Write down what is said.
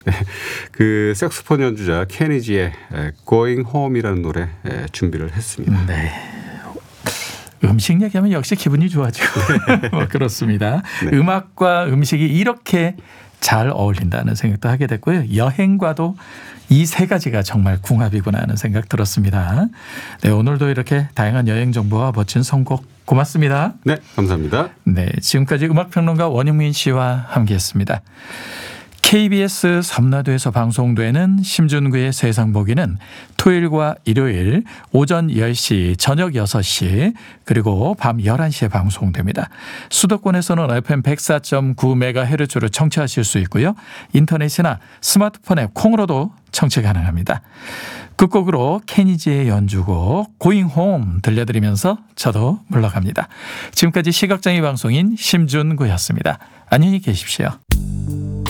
그 색소폰 연주자 케니지의 Going Home이라는 노래 준비를 했습니다. 네. 음식 얘기하면 역시 기분이 좋아지고 뭐 그렇습니다. 네. 음악과 음식이 이렇게 잘 어울린다는 생각도 하게 됐고요. 여행과도 이 세 가지가 정말 궁합이구나 하는 생각 들었습니다. 네, 오늘도 이렇게 다양한 여행 정보와 멋진 선곡 고맙습니다. 네, 감사합니다. 네, 지금까지 음악평론가 원영민 씨와 함께했습니다. KBS 삼라도에서 방송되는 심준구의 세상 보기는 토요일과 일요일 오전 10시, 저녁 6시 그리고 밤 11시에 방송됩니다. 수도권에서는 FM 104.9MHz로 청취하실 수 있고요. 인터넷이나 스마트폰의 콩으로도 청취 가능합니다. 끝곡으로 케니지의 연주곡 Going Home 들려드리면서 저도 물러갑니다. 지금까지 시각장애 방송인 심준구였습니다. 안녕히 계십시오.